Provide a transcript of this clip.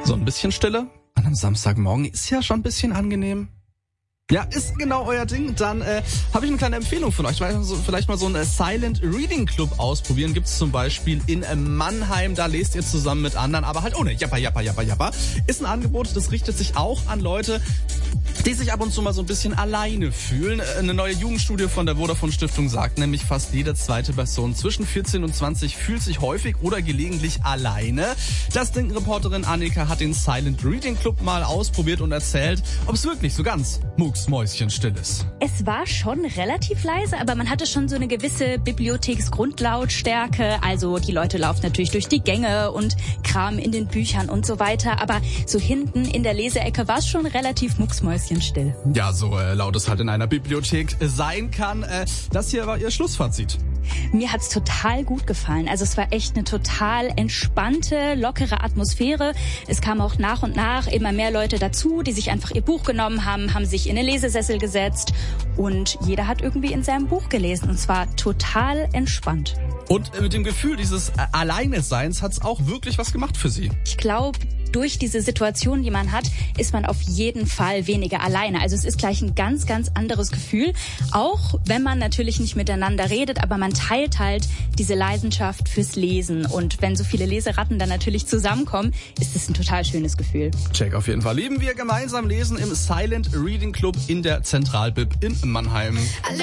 So ein bisschen Stille an einem Samstagmorgen ist ja schon ein bisschen angenehm. Ja, ist genau euer Ding. Dann habe ich eine kleine Empfehlung von euch. Vielleicht mal so einen Silent Reading Club ausprobieren. Gibt's zum Beispiel in Mannheim. Da lest ihr zusammen mit anderen, aber halt ohne Jappa. Ist ein Angebot, das richtet sich auch an Leute, die sich ab und zu mal so ein bisschen alleine fühlen. Eine neue Jugendstudie von der Vodafone Stiftung sagt nämlich, fast jede zweite Person zwischen 14 und 20 fühlt sich häufig oder gelegentlich alleine. Das Reporterin Annika hat den Silent Reading Club mal ausprobiert und erzählt, ob es wirklich so ganz mucksmäuschenstill ist. Es war schon relativ leise, aber man hatte schon so eine gewisse Bibliotheksgrundlautstärke. Also die Leute laufen natürlich durch die Gänge und kramen in den Büchern und so weiter. Aber so hinten in der Leseecke war es schon relativ mucksmäuschenstill. Ja, so laut es halt in einer Bibliothek sein kann. Das hier war ihr Schlussfazit. Mir hat's total gut gefallen. Also es war echt eine total entspannte, lockere Atmosphäre. Es kamen auch nach und nach immer mehr Leute dazu, die sich einfach ihr Buch genommen haben sich in den Lesesessel gesetzt und jeder hat irgendwie in seinem Buch gelesen und zwar total entspannt. Und mit dem Gefühl dieses Alleineseins hat's auch wirklich was gemacht für sie. Ich glaube, durch diese Situation, die man hat, ist man auf jeden Fall weniger alleine. Also es ist gleich ein ganz, ganz anderes Gefühl. Auch wenn man natürlich nicht miteinander redet, aber man teilt halt diese Leidenschaft fürs Lesen. Und wenn so viele Leseratten dann natürlich zusammenkommen, ist es ein total schönes Gefühl. Check auf jeden Fall. Lieben wir gemeinsam lesen im Silent Reading Club in der Zentralbib in Mannheim.